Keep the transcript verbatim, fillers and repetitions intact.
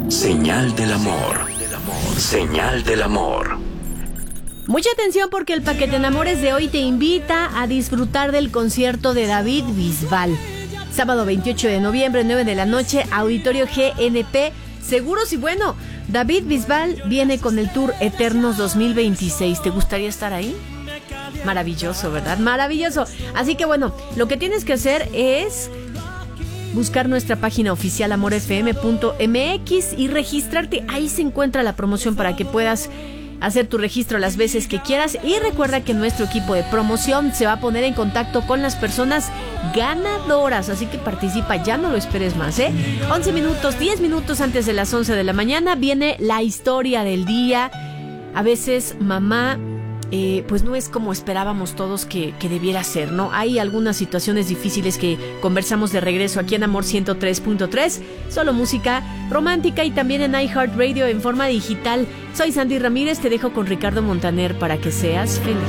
Señal del amor. Señal del amor. Mucha atención porque el Paquete Enamores de hoy te invita a disfrutar del concierto de David Bisbal. Sábado veintiocho de noviembre, nueve de la noche, Auditorio G N P. Seguros y bueno, David Bisbal viene con el Tour Eternos dos mil veintiséis. ¿Te gustaría estar ahí? Maravilloso, ¿verdad? Maravilloso. Así que bueno, lo que tienes que hacer es buscar nuestra página oficial amor f m punto m x y registrarte. Ahí se encuentra la promoción para que puedas hacer tu registro las veces que quieras. Y recuerda que nuestro equipo de promoción se va a poner en contacto con las personas ganadoras. Así que participa, ya no lo esperes más, ¿eh? once minutos, diez minutos antes de las once de la mañana viene la historia del día. A veces, mamá, Eh, pues no es como esperábamos todos que, que debiera ser, ¿no? Hay algunas situaciones difíciles que conversamos de regreso aquí en Amor ciento tres punto tres, solo música romántica y también en iHeartRadio en forma digital. Soy Sandy Ramírez, te dejo con Ricardo Montaner para que seas feliz.